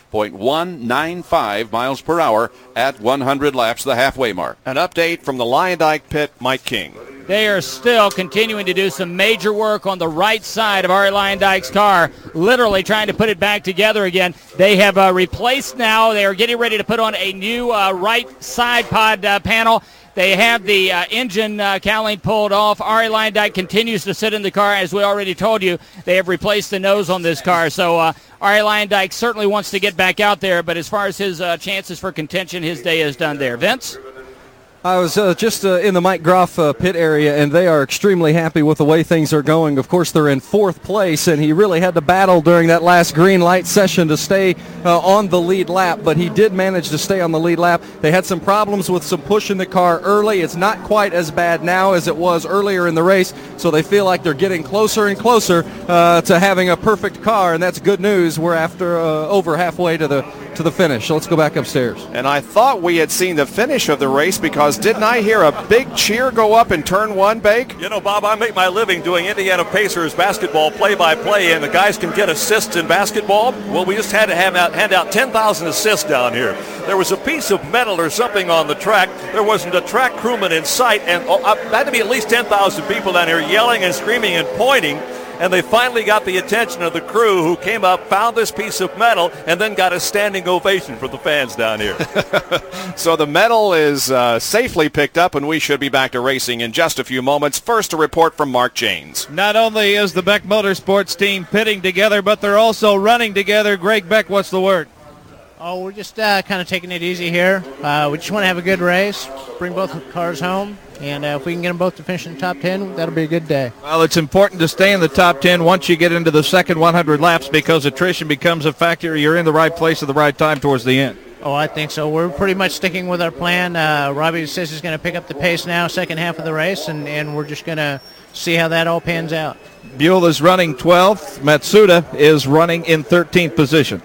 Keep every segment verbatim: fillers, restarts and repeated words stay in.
point one nine five miles per hour at one hundred laps, the halfway mark. An update from the Lyondike pit, Mike King. They are still continuing to do some major work on the right side of Arie Luyendike's car, literally trying to put it back together again. They have uh, replaced now. They are getting ready to put on a new uh, right side pod uh, panel. They have the uh, engine uh, cowling pulled off. Arie Luyendike continues to sit in the car. As we already told you, they have replaced the nose on this car. So uh, Arie Luyendike certainly wants to get back out there, but as far as his uh, chances for contention, his day is done there. Vince? I was uh, just uh, in the Mike Groff uh, pit area, and they are extremely happy with the way things are going. Of course, they're in fourth place, and he really had to battle during that last green light session to stay uh, on the lead lap, but he did manage to stay on the lead lap. They had some problems with some push in the car early. It's not quite as bad now as it was earlier in the race, so they feel like they're getting closer and closer uh, to having a perfect car, and that's good news. We're after uh, over halfway to the to the finish. So let's go back upstairs. And I thought we had seen the finish of the race because didn't I hear a big cheer go up in turn one, Bake? You know, Bob, I make my living doing Indiana Pacers basketball play-by-play, and the guys can get assists in basketball. Well, we just had to have out, hand out ten thousand assists down here. There was a piece of metal or something on the track. There wasn't a track crewman in sight, and oh, uh, that had to be at least ten thousand people down here yelling and screaming and pointing. And they finally got the attention of the crew who came up, found this piece of metal, and then got a standing ovation for the fans down here. So the medal is uh, safely picked up, and we should be back to racing in just a few moments. First, a report from Mark Janes. Not only is the Beck Motorsports team pitting together, but they're also running together. Greg Beck, what's the word? Oh, we're just uh, kind of taking it easy here. Uh, we just want to have a good race, bring both cars home, and uh, if we can get them both to finish in the top ten, that'll be a good day. Well, it's important to stay in the top ten once you get into the second one hundred laps because attrition becomes a factor. You're in the right place at the right time towards the end. Oh, I think so. We're pretty much sticking with our plan. Uh, Robbie says he's going to pick up the pace now, second half of the race, and, and we're just going to see how that all pans out. Buell is running twelfth. Matsuda is running in thirteenth position.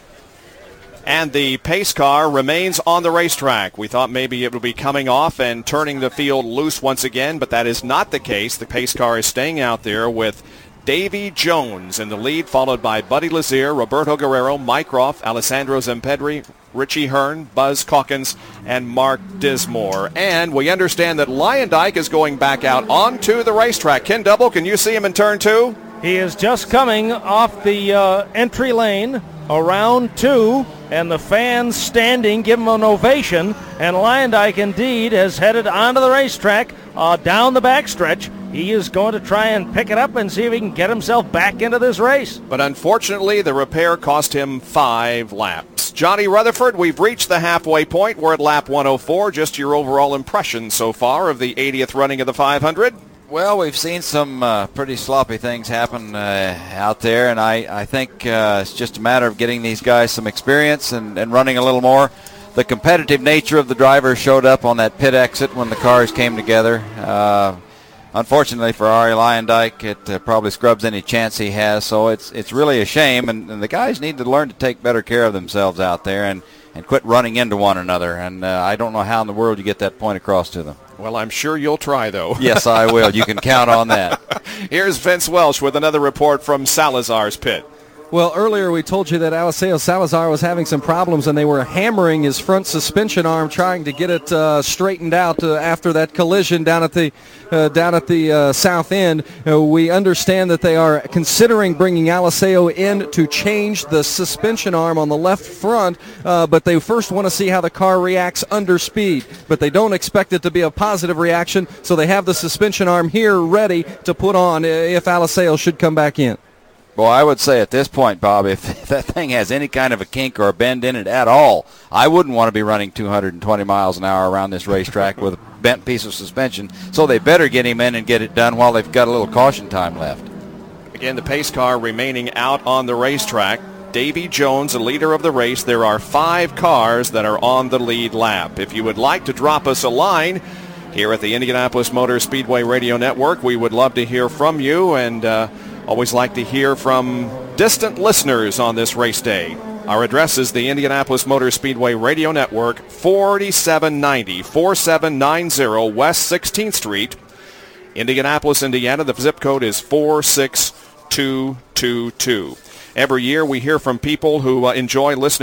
And the pace car remains on the racetrack. We thought maybe it would be coming off and turning the field loose once again, but that is not the case. The pace car is staying out there with Davy Jones in the lead, followed by Buddy Lazier, Roberto Guerrero, Mike Groff, Alessandro Zempedri, Richie Hearn, Buzz Calkins, and Mark Dismore. And we understand that Lyondike is going back out onto the racetrack. Ken Double, can you see him in turn two? He is just coming off the uh, entry lane around two, and the fans standing give him an ovation, and Lyondike indeed has headed onto the racetrack uh, down the backstretch. He is going to try and pick it up and see if he can get himself back into this race. But unfortunately, the repair cost him five laps. Johnny Rutherford, we've reached the halfway point. We're at lap one oh four. Just your overall impression so far of the eightieth running of the five hundred? Well, we've seen some uh, pretty sloppy things happen uh, out there, and I, I think uh, it's just a matter of getting these guys some experience and, and running a little more. The competitive nature of the drivers showed up on that pit exit when the cars came together. Uh, unfortunately for Arie Luyendike, it uh, probably scrubs any chance he has, so it's it's really a shame, and, and the guys need to learn to take better care of themselves out there and, and quit running into one another, and uh, I don't know how in the world you get that point across to them. Well, I'm sure you'll try, though. Yes, I will. You can count on that. Here's Vince Welch with another report from Salazar's pit. Well, earlier we told you that Eliseo Salazar was having some problems, and they were hammering his front suspension arm, trying to get it uh, straightened out uh, after that collision down at the uh, down at the uh, south end. Uh, we understand that they are considering bringing Eliseo in to change the suspension arm on the left front, uh, but they first want to see how the car reacts under speed. But they don't expect it to be a positive reaction, so they have the suspension arm here ready to put on if Eliseo should come back in. Well, I would say at this point, Bob, if that thing has any kind of a kink or a bend in it at all, I wouldn't want to be running two hundred twenty miles an hour around this racetrack with a bent piece of suspension. So they better get him in and get it done while they've got a little caution time left. Again, the pace car remaining out on the racetrack. Davy Jones, the leader of the race. There are five cars that are on the lead lap. If you would like to drop us a line here at the Indianapolis Motor Speedway Radio Network, we would love to hear from you, and uh, always like to hear from distant listeners on this race day. Our address is the Indianapolis Motor Speedway Radio Network, forty-seven ninety, forty-seven ninety West sixteenth Street, Indianapolis, Indiana. The zip code is four six two two two. Every year we hear from people who uh, enjoy listening